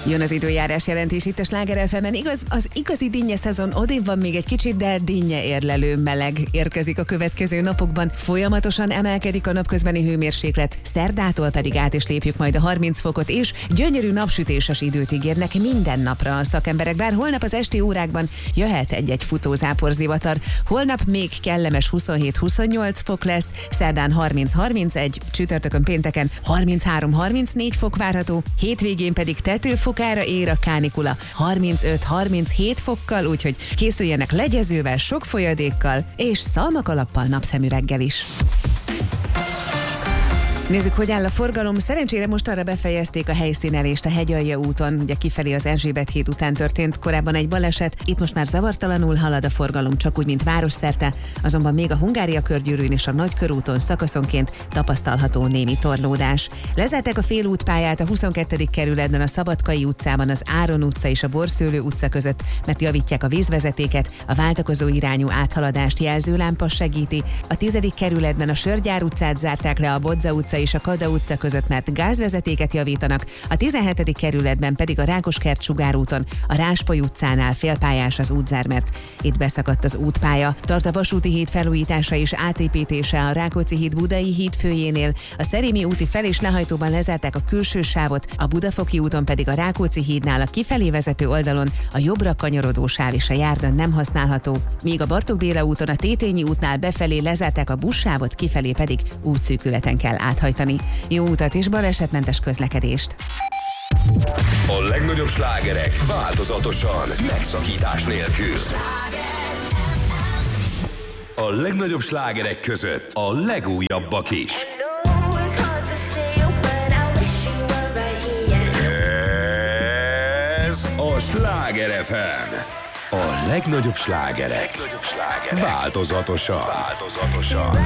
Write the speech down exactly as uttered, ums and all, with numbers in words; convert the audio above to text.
Jön az időjárás jelentés itt a Sláger ef emen. Igaz, az igazi dinnye szezon odébb van még egy kicsit, de dinnye érlelő meleg érkezik a következő napokban. Folyamatosan emelkedik a napközbeni hőmérséklet, szerdától pedig át is lépjük majd a harminc fokot, és gyönyörű napsütéses időt ígérnek minden napra a szakemberek, bár holnap az esti órákban jöhet egy-egy futózáporzivatar. Holnap még kellemes huszonhét-huszonnyolc fok lesz, szerdán harminc-harmincegy, csütörtökön pénteken harminchárom-harmincnégy fok várható, hétvégén pedig tetőfokára ér a kánikula harmincöt-harminchét fokkal, úgyhogy készüljenek legyezővel, sok folyadékkal és szalmakalappal, napszemüveggel is. Nézzük, hogy áll a forgalom. Szerencsére most arra befejezték a helyszínelést a Hegyalja úton, ugye kifelé az Erzsébet híd után történt korábban egy baleset, itt most már zavartalanul halad a forgalom, csak úgy, mint városszerte, azonban még a Hungária körgyűrűn és a Nagykörúton szakaszonként tapasztalható némi torlódás. Lezárták a félútpályát a huszonkettedik kerületben a Szabadkai utcában, az Áron utca és a Borszőlő utca között, mert javítják a vízvezetéket, a váltakozó irányú áthaladást jelzőlámpa segíti. A tizedik kerületben a Sörgyár utcát zárták le a Bodza utca és a Kada utca között, mert gázvezetéket javítanak, a tizenhetedik kerületben pedig a Rákoskert sugárúton, a Ráspoly utcánál félpályás az útzár, mert itt beszakadt az útpálya. Tart a vasúti híd felújítása és átépítése a Rákóczi híd Budai híd főjénél, a Szerémi úti fel- és lehajtóban lezárták a külső sávot, a Budafoki úton pedig a Rákóczi hídnál a kifelé vezető oldalon a jobbra kanyarodó sáv és a járda nem használható, míg a Bartók Béla úton a Tétényi útnál befelé lezárták a buszsávot, kifelé pedig útszűkületen kell áthajtani. Jó utat és balesetmentes közlekedést! A legnagyobb slágerek változatosan, megszakítás nélkül. A legnagyobb slágerek között a legújabbak is. Ez a Sláger ef em. A legnagyobb slágerek változatosan. változatosan.